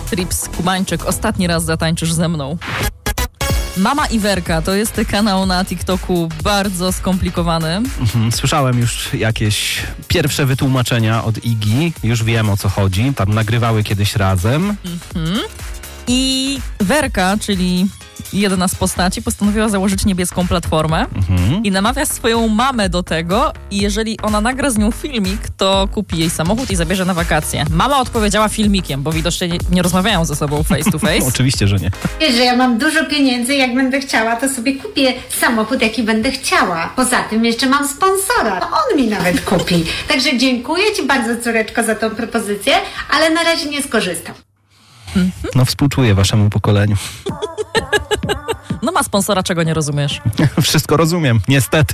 Trips Kubańczyk, ostatni raz zatańczysz ze mną. Mama Iwerka to jest kanał na TikToku bardzo skomplikowany. Słyszałem już jakieś pierwsze wytłumaczenia od Igi. Już wiem, o co chodzi. Tam nagrywały kiedyś razem. I Werka, czyli jedna z postaci, postanowiła założyć niebieską platformę i namawia swoją mamę do tego i jeżeli ona nagra z nią filmik, to kupi jej samochód i zabierze na wakacje. Mama odpowiedziała filmikiem, bo widocznie nie rozmawiają ze sobą face to face. Oczywiście, że nie. Wiesz, że ja mam dużo pieniędzy, jak będę chciała, to sobie kupię samochód, jaki będę chciała. Poza tym jeszcze mam sponsora. On mi nawet kupi. Także dziękuję Ci bardzo, córeczko, za tą propozycję, ale na razie nie skorzystam. No współczuję waszemu pokoleniu. No ma sponsora, czego nie rozumiesz. Wszystko rozumiem, niestety.